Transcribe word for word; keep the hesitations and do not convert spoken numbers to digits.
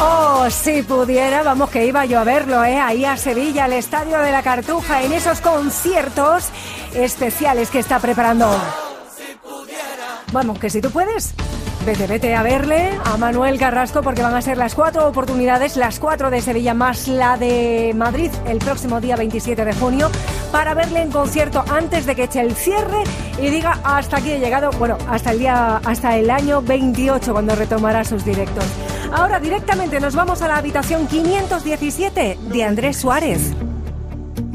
Oh, si pudiera, vamos que iba yo a verlo, ¿eh? Ahí a Sevilla, al Estadio de la Cartuja, en esos conciertos especiales que está preparando. Vamos, que si tú puedes, vete, vete a verle a Manuel Carrasco, porque van a ser las cuatro oportunidades, las cuatro de Sevilla más la de Madrid el próximo día veintisiete de junio, para verle en concierto antes de que eche el cierre y diga hasta aquí he llegado, bueno, hasta el día, hasta el año veintiocho, cuando retomará sus directos. Ahora directamente nos vamos a la habitación quinientos diecisiete de Andrés Suárez.